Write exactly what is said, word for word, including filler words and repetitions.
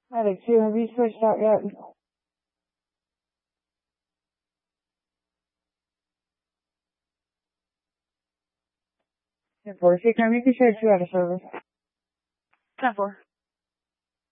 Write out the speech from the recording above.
Medic two, have you switched out yet? ten four, C-Cam, you can share two out of service. ten four.